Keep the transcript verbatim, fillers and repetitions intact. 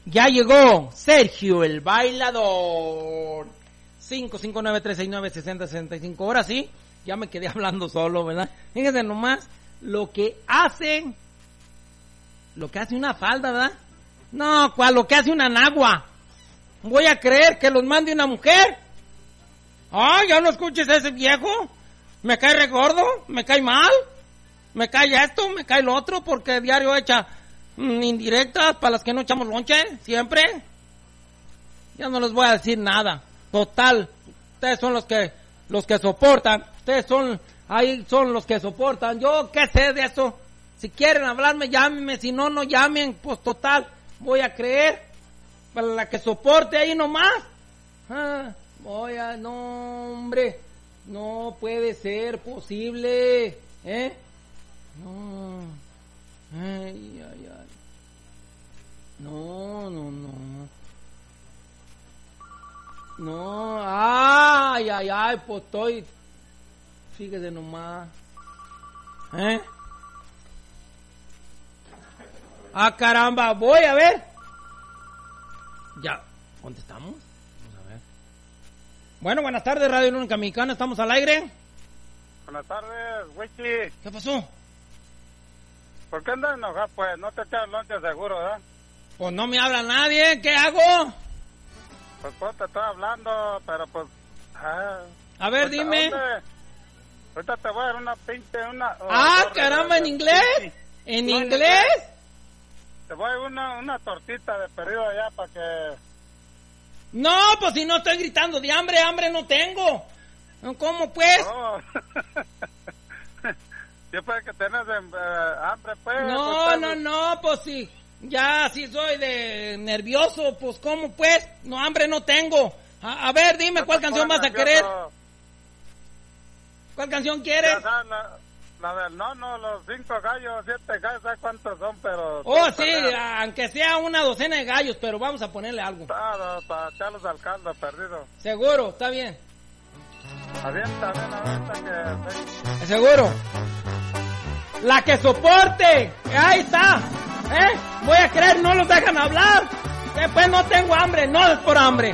Ya llegó Sergio el bailador. cinco cinco nueve tres seis nueve seis cero seis cinco. Ahora sí, ya me quedé hablando solo, ¿verdad? Fíjense nomás lo que hacen, lo que hace una falda, ¿verdad? No, ¿cuál? Lo que hace una nagua. Voy a creer que los mande una mujer. Ay, ya no escuches a ese viejo. Me cae re gordo, me cae mal, me cae esto, me cae lo otro, porque diario echa mm, indirectas para las que no echamos lonche, siempre. Ya no les voy a decir nada. Total, ustedes son los que los que soportan, ustedes son, ahí son los que soportan. Yo qué sé de eso. Si quieren hablarme, llámenme, si no, no llamen. Pues total, voy a creer para la que soporte ahí nomás. Ah, voy a, no, hombre, no puede ser posible, ¿eh? No, ay, ay, ay. No, no, no. No, ay, ay, ay, pues estoy, fíjese nomás, ¿eh? Ah, caramba, voy a ver. Ya, ¿dónde estamos? Vamos a ver. Bueno, buenas tardes, Radio Única Mexicana, ¿estamos al aire? Buenas tardes, Wichi. ¿Qué pasó? ¿Por qué andas enojado, pues? No te echas lonche seguro, ¿verdad? Pues no me habla nadie, ¿qué hago? Pues pues te estoy hablando, pero pues... Ah, a ver, ahorita, dime. ¿dónde? Ahorita te voy a dar una pinche, una... Oh, ah, torre, caramba, ¿en inglés? ¿En no, inglés? Te voy a dar una, una tortita de perdido allá para que... No, pues si no estoy gritando de hambre, hambre no tengo. ¿Cómo pues? Oh. Siempre que tienes eh, hambre, pues... No, pues, no, no, pues sí. Ya, sí soy de nervioso, pues ¿cómo pues? No, hambre no tengo. A, a ver, dime, ¿cuál canción vas a querer? ¿Cuál canción quieres? La, la, la del no, no, los cinco gallos, siete gallos, ¿sabes cuántos son? Pero... Oh, sí, pelear. Aunque sea una docena de gallos, pero vamos a ponerle algo. Para, para echarlos al caldo, perdido. Seguro, está bien. Avienta, ven, avienta que... Seguro. La que soporte, ahí está. ¿Eh? Voy a creer, no los dejan hablar. Después no tengo hambre, no es por hambre.